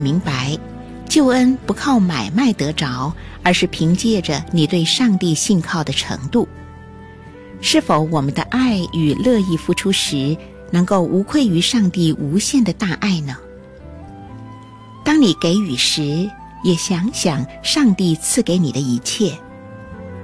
明白，救恩不靠买卖得着，而是凭借着你对上帝信靠的程度。是否我们的爱与乐意付出时，能够无愧于上帝无限的大爱呢？当你给予时，也想想上帝赐给你的一切，